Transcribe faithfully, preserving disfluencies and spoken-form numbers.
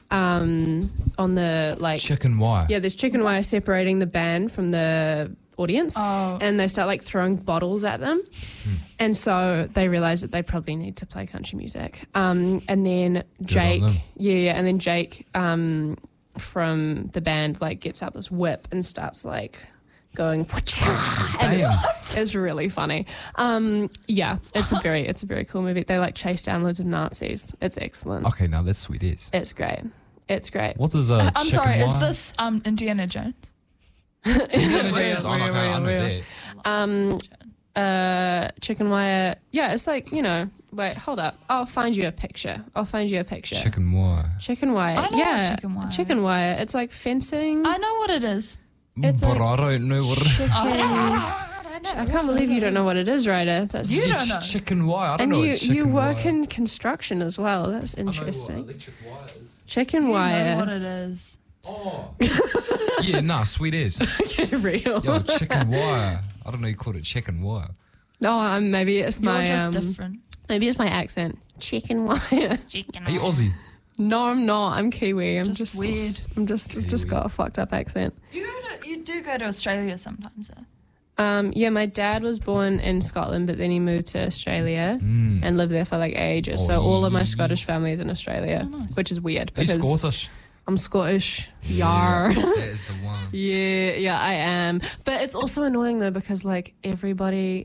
um, on the like chicken wire. Yeah, there's chicken wire separating the band from the audience, Oh. and they start like throwing bottles at them, Hmm. and so they realize that they probably need to play country music. Um, and then on Jake, them. yeah, yeah, and then Jake um, from the band like gets out this whip and starts like going. And it's, it's really funny. Um, yeah, it's a very it's a very cool movie. They like chase down loads of Nazis. It's excellent. Okay, now that's sweet is. It's great. It's great. What is a I'm chicken sorry, wire? is this um, Indiana Jones? Indiana Jones? Real, Oh, no, real, okay, I know real. that. Um, uh, chicken wire. Yeah, it's like, you know. Wait, hold up. I'll find you a picture. I'll find you a picture. Chicken wire. Chicken wire. I know what yeah, chicken wire Chicken is. wire. It's like fencing. I know what it is. It's but like I don't know what it is. chicken. I I can't believe you don't know what it is, Ryder. That's You It's don't know. chicken wire. I don't and know you what chicken you work wire. in construction as well. That's I know what interesting. electric wire is. Chicken You wire. know what it is. Oh. yeah, nah, sweet is. Real. Yo, chicken wire. I don't know you called it chicken wire. No, um, maybe it's You're my just um, different. maybe it's my accent. Chicken wire. Chicken. Are you Aussie? No, I'm not. I'm Kiwi. I'm Just just, weird. I'm just I've just Kiwi. got a fucked up accent. You go to, you do go to Australia sometimes, though. Um, yeah, my dad was born in Scotland, but then he moved to Australia Mm. and lived there for like ages. Oh, so all of my yeah. Scottish family is in Australia, Oh, nice. which is weird Are you because Scottish? I'm Scottish. Yar. Yeah, that is the one. Yeah, yeah, I am. But it's also annoying though because like everybody